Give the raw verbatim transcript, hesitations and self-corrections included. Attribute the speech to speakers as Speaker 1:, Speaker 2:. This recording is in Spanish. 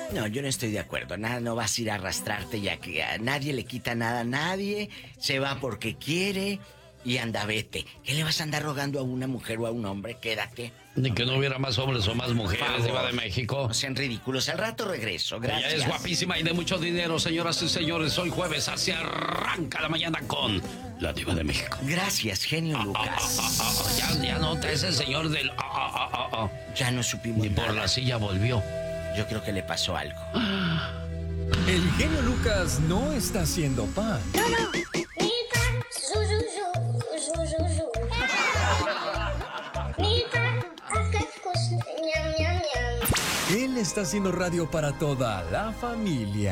Speaker 1: No, yo no estoy de acuerdo. Nada, no vas a ir a arrastrarte ya que a nadie le quita nada a nadie. Se va porque quiere y anda, vete. ¿Qué le vas a andar rogando a una mujer o a un hombre? Quédate.
Speaker 2: Ni que no hubiera más hombres o más mujeres, Diva de México.
Speaker 1: No sean ridículos. Al rato regreso. Gracias.
Speaker 2: Ella es guapísima y de mucho dinero, señoras y señores. Hoy jueves así arranca la mañana con la Diva de México.
Speaker 1: Gracias, genio
Speaker 2: ah,
Speaker 1: Lucas.
Speaker 2: Ah, ah, ah, ah, ya, ya nota ese señor del... Ah, ah, ah, ah.
Speaker 1: Ya no supimos
Speaker 2: Ni por
Speaker 1: nada.
Speaker 2: la silla volvió.
Speaker 1: Yo creo que le pasó algo.
Speaker 3: El genio Lucas no está haciendo pan.
Speaker 4: No, no. Mi pan, su, su, su, su, su, su. Mi pan, acá, ñam, ñam, ñam.
Speaker 3: Él está haciendo radio para toda la familia.